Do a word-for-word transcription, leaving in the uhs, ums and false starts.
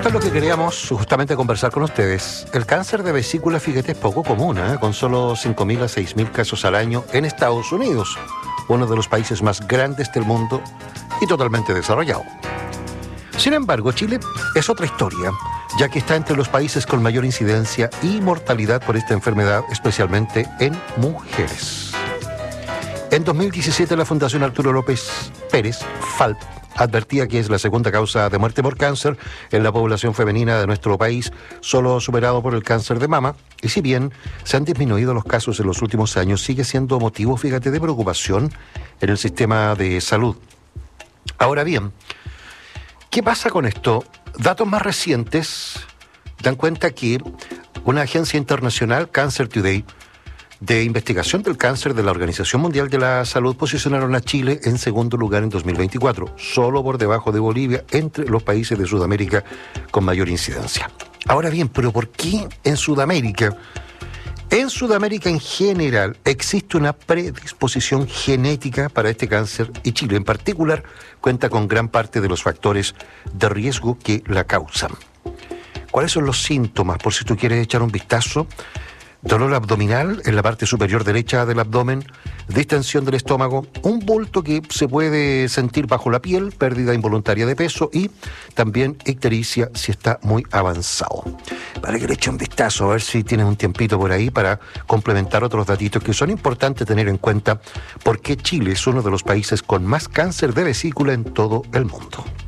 esto es lo que queríamos justamente conversar con ustedes. El cáncer de vesícula, fíjate, es poco común, ¿eh? Con solo cinco mil a seis mil casos al año en Estados Unidos, uno de los países más grandes del mundo y totalmente desarrollado. Sin embargo, Chile es otra historia, ya que está entre los países con mayor incidencia y mortalidad por esta enfermedad, especialmente en mujeres. En dos mil diecisiete, la Fundación Arturo López Pérez, FALP, advertía que es la segunda causa de muerte por cáncer en la población femenina de nuestro país, solo superado por el cáncer de mama. Y si bien se han disminuido los casos en los últimos años, sigue siendo motivo, fíjate, de preocupación en el sistema de salud. Ahora bien, ¿qué pasa con esto? Datos más recientes dan cuenta que una agencia internacional, Cancer Today, de investigación del cáncer de la Organización Mundial de la Salud, posicionaron a Chile en segundo lugar en dos mil veinticuatro, solo por debajo de Bolivia, entre los países de Sudamérica con mayor incidencia. Ahora bien, ¿pero por qué en Sudamérica? En Sudamérica en general existe una predisposición genética para este cáncer y Chile en particular cuenta con gran parte de los factores de riesgo que la causan. ¿Cuáles son los síntomas? Por si tú quieres echar un vistazo: dolor abdominal en la parte superior derecha del abdomen, distensión del estómago, un bulto que se puede sentir bajo la piel, pérdida involuntaria de peso y también ictericia si está muy avanzado. Para que le eche un vistazo, a ver si tienes un tiempito por ahí para complementar otros datitos que son importantes tener en cuenta, porque Chile es uno de los países con más cáncer de vesícula en todo el mundo.